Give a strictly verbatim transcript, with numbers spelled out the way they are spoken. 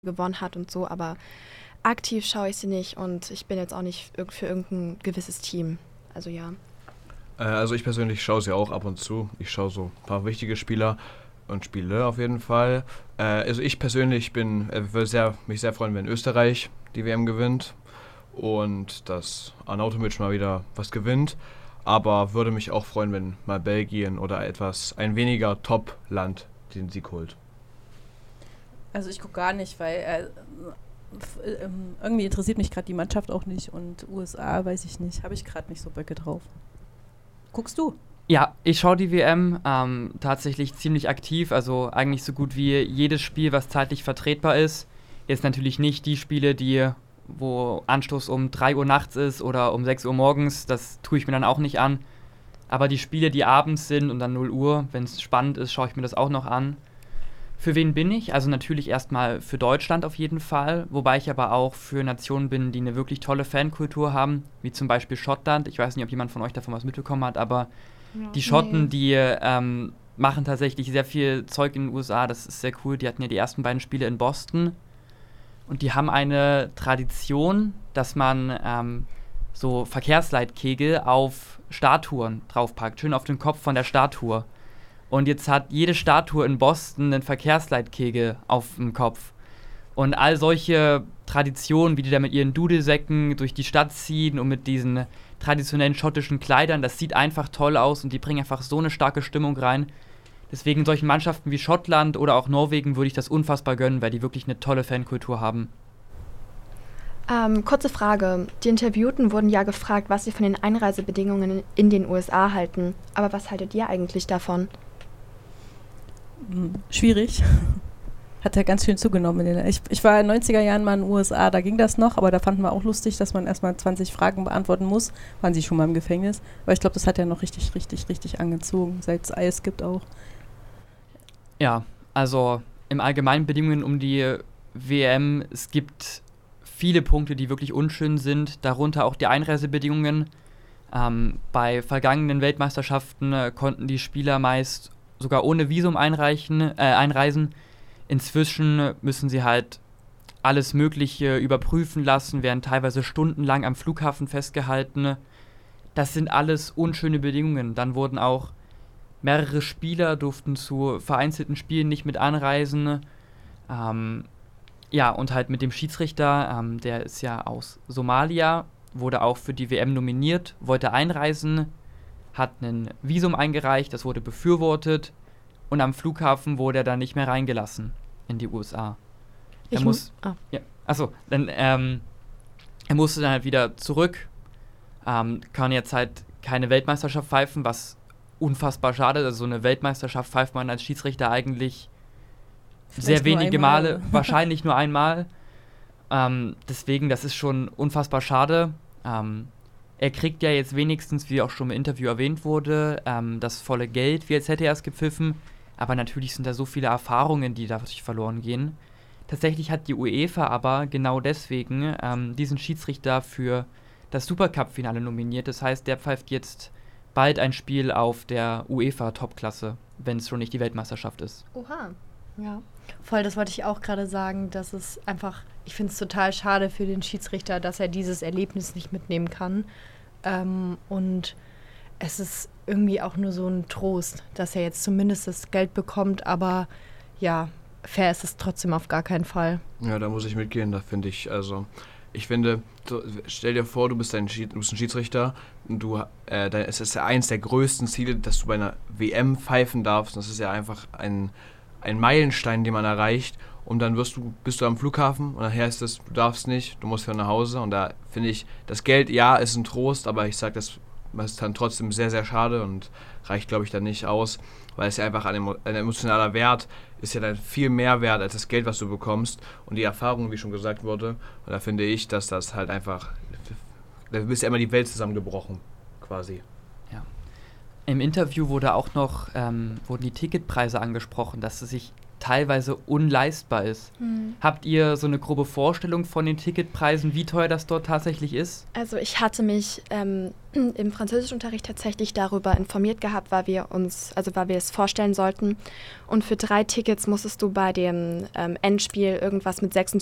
gewonnen hat und so, aber aktiv schaue ich sie nicht und ich bin jetzt auch nicht irg- für irgendein gewisses Team. Also ja. Äh, also ich persönlich schaue sie auch ab und zu. Ich schaue so ein paar wichtige Spieler und Spiele auf jeden Fall. Äh, also ich persönlich bin, äh, würde sehr, mich sehr freuen, wenn Österreich die W M gewinnt und dass Arnautovic mal wieder was gewinnt. Aber würde mich auch freuen, wenn mal Belgien oder etwas, ein weniger Top-Land den Sieg holt. Also ich gucke gar nicht, weil äh, f- ähm, irgendwie interessiert mich gerade die Mannschaft auch nicht und U S A, weiß ich nicht, habe ich gerade nicht so Böcke drauf. Guckst du? Ja, ich schaue die W M ähm, tatsächlich ziemlich aktiv, also eigentlich so gut wie jedes Spiel, was zeitlich vertretbar ist. Jetzt natürlich nicht die Spiele, die, wo Anstoß um drei Uhr nachts ist oder um sechs Uhr morgens, das tue ich mir dann auch nicht an. Aber die Spiele, die abends sind und dann null Uhr, wenn es spannend ist, schaue ich mir das auch noch an. Für wen bin ich? Also natürlich erstmal für Deutschland auf jeden Fall, wobei ich aber auch für Nationen bin, die eine wirklich tolle Fankultur haben, wie zum Beispiel Schottland. Ich weiß nicht, ob jemand von euch davon was mitbekommen hat, aber Ja. die Schotten, Nee. die ähm, machen tatsächlich sehr viel Zeug in den U S A, das ist sehr cool. Die hatten ja die ersten beiden Spiele in Boston und die haben eine Tradition, dass man ähm, so Verkehrsleitkegel auf Statuen draufpackt, schön auf den Kopf von der Statue. Und jetzt hat jede Statue in Boston einen Verkehrsleitkegel auf dem Kopf. Und all solche Traditionen, wie die da mit ihren Dudelsäcken durch die Stadt ziehen und mit diesen traditionellen schottischen Kleidern, das sieht einfach toll aus und die bringen einfach so eine starke Stimmung rein. Deswegen solchen Mannschaften wie Schottland oder auch Norwegen würde ich das unfassbar gönnen, weil die wirklich eine tolle Fankultur haben. Ähm, kurze Frage. Die Interviewten wurden ja gefragt, was sie von den Einreisebedingungen in den U S A halten. Aber was haltet ihr eigentlich davon? Hm, schwierig. Hat ja ganz schön zugenommen. In den, ich, ich war in den neunziger Jahren mal in den U S A, da ging das noch, aber da fanden wir auch lustig, dass man erstmal zwanzig Fragen beantworten muss. Waren sie schon mal im Gefängnis? Aber ich glaube, das hat ja noch richtig, richtig, richtig angezogen, seit es Eis gibt auch. Ja, also im Allgemeinen Bedingungen um die W M, es gibt viele Punkte, die wirklich unschön sind, darunter auch die Einreisebedingungen. Ähm, bei vergangenen Weltmeisterschaften äh, konnten die Spieler meist sogar ohne Visum einreichen, äh, einreisen. Inzwischen müssen sie halt alles Mögliche überprüfen lassen, werden teilweise stundenlang am Flughafen festgehalten. Das sind alles unschöne Bedingungen. Dann wurden auch mehrere Spieler durften zu vereinzelten Spielen nicht mit anreisen. Ähm, ja, und halt mit dem Schiedsrichter, ähm, der ist ja aus Somalia, wurde auch für die W M nominiert, wollte einreisen, hat ein Visum eingereicht, das wurde befürwortet und am Flughafen wurde er dann nicht mehr reingelassen in die U S A. Er Ich muss, mu- ah. ja, achso, dann, ähm, er musste dann halt wieder zurück, ähm, kann jetzt halt keine Weltmeisterschaft pfeifen, was unfassbar schade ist. Also so eine Weltmeisterschaft pfeift man als Schiedsrichter eigentlich Vielleicht sehr nur wenige einmal. Male, wahrscheinlich nur einmal. Ähm, deswegen, das ist schon unfassbar schade. Ähm, er kriegt ja jetzt wenigstens, wie auch schon im Interview erwähnt wurde, ähm, das volle Geld, wie als hätte er es gepfiffen. Aber natürlich sind da so viele Erfahrungen, die dadurch verloren gehen. Tatsächlich hat die UEFA aber genau deswegen ähm, diesen Schiedsrichter für das Supercup-Finale nominiert. Das heißt, der pfeift jetzt bald ein Spiel auf der UEFA-Topklasse, wenn es schon nicht die Weltmeisterschaft ist. Oha. Ja. Voll, das wollte ich auch gerade sagen, dass es einfach, ich finde es total schade für den Schiedsrichter, dass er dieses Erlebnis nicht mitnehmen kann. Ähm, und es ist irgendwie auch nur so ein Trost, dass er jetzt zumindest das Geld bekommt, aber ja, fair ist es trotzdem auf gar keinen Fall. Ja, da muss ich mitgehen, da finde ich, also, ich finde, so, stell dir vor, du bist ein, Schied, du bist ein Schiedsrichter und du, äh, da, es ist ja eins der größten Ziele, dass du bei einer W M pfeifen darfst. Das ist ja einfach ein, ein Meilenstein, den man erreicht. Und dann wirst du, bist du am Flughafen und dann heißt es, du darfst nicht, du musst wieder nach Hause. Und da finde ich, das Geld, ja, ist ein Trost, aber ich sage, das ist dann trotzdem sehr, sehr schade und reicht, glaube ich, dann nicht aus, weil es ja einfach ein, emo- ein emotionaler Wert ist ja dann viel mehr wert als das Geld, was du bekommst und die Erfahrung, wie schon gesagt wurde. Und da finde ich, dass das halt einfach, da ist ja immer die Welt zusammengebrochen, quasi. Im Interview wurde auch noch, ähm, wurden die Ticketpreise angesprochen, dass es sich teilweise unleistbar ist. Hm. Habt ihr so eine grobe Vorstellung von den Ticketpreisen, wie teuer das dort tatsächlich ist? Also ich hatte mich ähm, im Französischunterricht tatsächlich darüber informiert gehabt, weil wir uns, also weil wir es vorstellen sollten. Und für drei Tickets musstest du bei dem ähm, Endspiel irgendwas mit